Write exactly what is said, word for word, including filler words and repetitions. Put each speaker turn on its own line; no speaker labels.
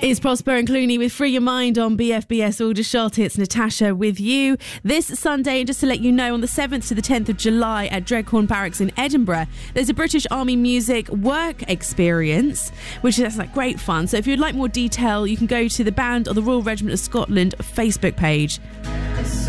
It's Prosper and Clooney with Free Your Mind on B F B S Aldershot. It's Natasha with you this Sunday. And just to let you know, on the seventh to the tenth of July at Dreghorn Barracks in Edinburgh, there's a British Army music work experience, which is like great fun. So if you'd like more detail, you can go to the Band or the Royal Regiment of Scotland Facebook page.